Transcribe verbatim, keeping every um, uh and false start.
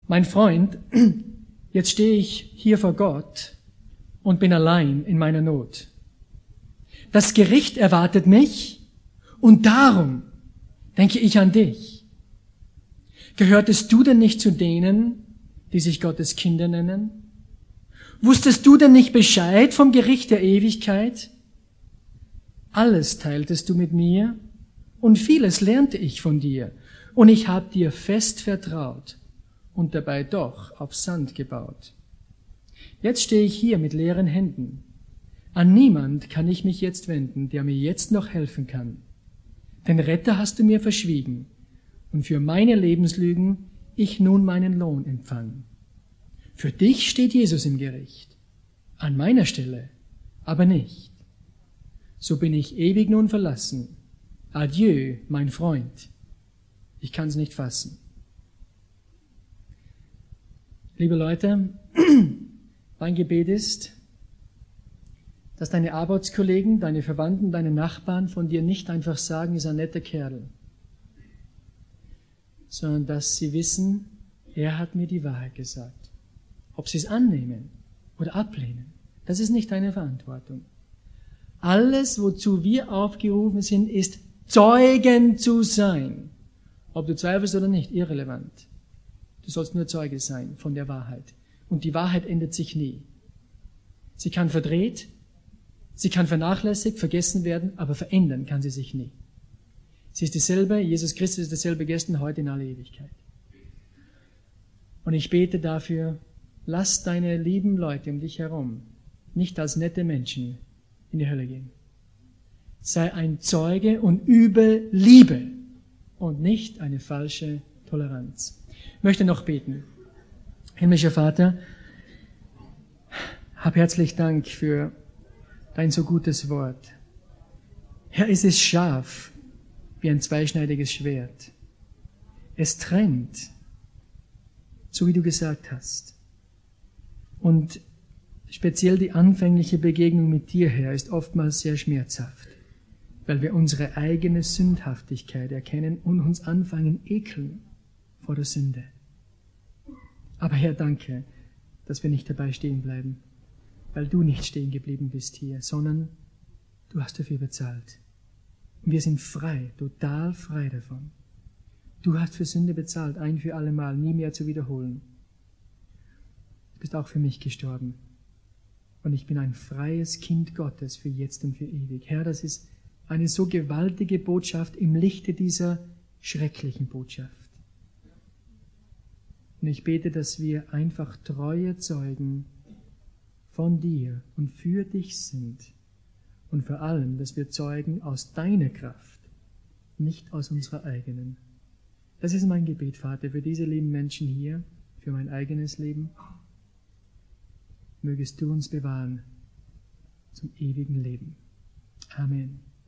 Mein Freund, jetzt stehe ich hier vor Gott und bin allein in meiner Not. Das Gericht erwartet mich und darum denke ich an dich. Gehörtest du denn nicht zu denen, die sich Gottes Kinder nennen? Wusstest du denn nicht Bescheid vom Gericht der Ewigkeit? Alles teiltest du mit mir und vieles lernte ich von dir und ich habe dir fest vertraut und dabei doch auf Sand gebaut. Jetzt stehe ich hier mit leeren Händen. An niemand kann ich mich jetzt wenden, der mir jetzt noch helfen kann. Den Retter hast du mir verschwiegen und für meine Lebenslügen ich nun meinen Lohn empfang. Für dich steht Jesus im Gericht, an meiner Stelle aber nicht. So bin ich ewig nun verlassen. Adieu, mein Freund. Ich kann's nicht fassen. Liebe Leute, mein Gebet ist, dass deine Arbeitskollegen, deine Verwandten, deine Nachbarn von dir nicht einfach sagen, ist ein netter Kerl, sondern dass sie wissen, er hat mir die Wahrheit gesagt. Ob sie es annehmen oder ablehnen, das ist nicht deine Verantwortung. Alles, wozu wir aufgerufen sind, ist Zeugen zu sein. Ob du zweifelst oder nicht, irrelevant. Du sollst nur Zeuge sein von der Wahrheit. Und die Wahrheit ändert sich nie. Sie kann verdreht, sie kann vernachlässigt, vergessen werden, aber verändern kann sie sich nie. Sie ist dieselbe, Jesus Christus ist dasselbe gestern, heute in alle Ewigkeit. Und ich bete dafür, lass deine lieben Leute um dich herum nicht als nette Menschen in die Hölle gehen. Sei ein Zeuge und übe Liebe und nicht eine falsche Toleranz. Ich möchte noch beten. Himmlischer Vater, hab herzlich Dank für dein so gutes Wort. Herr, es ist scharf wie ein zweischneidiges Schwert. Es trennt, so wie du gesagt hast. Und speziell die anfängliche Begegnung mit dir, Herr, ist oftmals sehr schmerzhaft, weil wir unsere eigene Sündhaftigkeit erkennen und uns anfangen ekeln vor der Sünde. Aber Herr, danke, dass wir nicht dabei stehen bleiben, weil du nicht stehen geblieben bist hier, sondern du hast dafür bezahlt. Und wir sind frei, total frei davon. Du hast für Sünde bezahlt, ein für alle Mal, nie mehr zu wiederholen. Du bist auch für mich gestorben. Und ich bin ein freies Kind Gottes für jetzt und für ewig. Herr, das ist eine so gewaltige Botschaft im Lichte dieser schrecklichen Botschaft. Und ich bete, dass wir einfach treue Zeugen von dir und für dich sind. Und vor allem, dass wir Zeugen aus deiner Kraft, nicht aus unserer eigenen. Das ist mein Gebet, Vater, für diese lieben Menschen hier, für mein eigenes Leben. Mögest du uns bewahren zum ewigen Leben. Amen.